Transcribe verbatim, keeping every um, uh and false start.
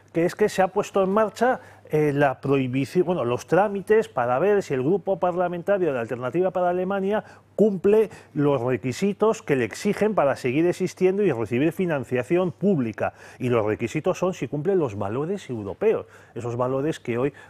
que es que se ha puesto en marcha eh, la prohibición, bueno, los trámites para ver si el grupo parlamentario de Alternativa para Alemania cumple los requisitos que le exigen para seguir existiendo y recibir financiación pública. Y los requisitos son si cumple los valores europeos, esos valores que hoy